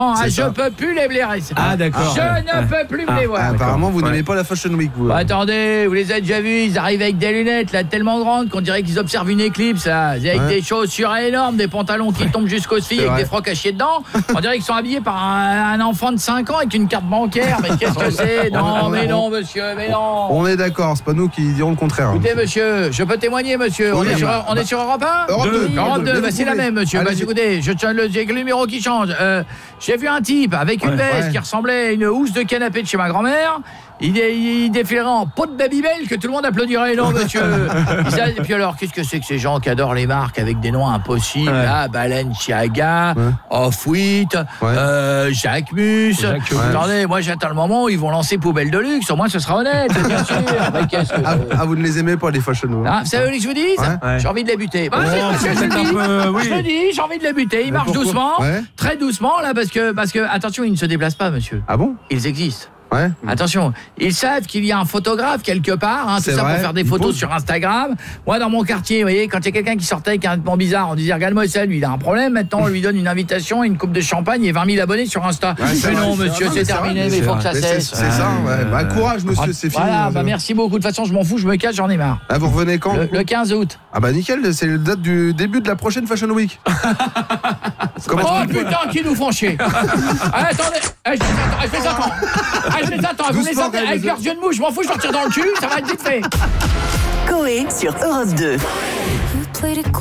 Je peux plus les blairer. Ah d'accord. Je ne peux plus me les voir. Apparemment, vous n'aimez pas la Fashion Week, vous. Attendez, vous les avez déjà vus, ils arrivent avec des lunettes là tellement grandes qu'on dirait qu'ils observent une éclipse là. Avec des chaussures énormes, des pantalons qui tombent jusqu'aux chevilles avec des frocs à chier dedans. On dirait qu'ils sont habillés par un enfant de 5 ans avec une carte bancaire. Mais qu'est-ce que c'est? Non, mais non, monsieur, mais non. On est d'accord, c'est pas nous qui dirons le contraire. Écoutez, monsieur, je peux témoigner, monsieur. Oui, on est sur Europe 1? Europe 2, c'est la même, monsieur. Écoutez, j'ai le numéro qui change. J'ai vu un type avec une veste qui ressemblait à une housse de canapé de chez ma grand-mère. Il défilerait en peau de Babybel que tout le monde applaudirait, non, monsieur. Et puis alors, qu'est-ce que c'est que ces gens qui adorent les marques avec des noms impossibles, là, Balenciaga, Off-White, Jacquemus. Attendez, moi j'attends le moment où ils vont lancer Poubelle de luxe, au moins ce sera honnête, bien sûr. Mais qu'est-ce que vous ne les aimez pas, les Fashion Week? Vous savez ce que je vous dis? J'ai envie de les buter. Je le dis, j'ai envie de les buter. Ils marchent doucement, très doucement, là, parce que, attention, ils ne se déplacent pas, monsieur. Ah bon? Ils existent. Attention, ils savent qu'il y a un photographe quelque part, tout ça pour faire des photos sur Instagram. Moi, dans mon quartier, vous voyez, quand il y a quelqu'un qui sortait avec un vêtement bizarre, on disait regarde-moi ça, lui, il a un problème. Maintenant, on lui donne une invitation, une coupe de champagne et 20 000 abonnés sur Insta. Mais non, monsieur, c'est terminé, mais il faut que ça cesse. C'est ça, courage, monsieur, c'est fini. Voilà, merci beaucoup. De toute façon, je m'en fous, je me cache, j'en ai marre. Vous revenez quand? Le 15 août. Ah bah nickel, c'est la date du début de la prochaine Fashion Week. Oh putain, qui nous font chier. Attendez, je les attends. Vous me les attendez avec leurs yeux de mouche, je m'en fous, je leur tire dans le cul, ça va être vite fait. Coé sur Europe 2.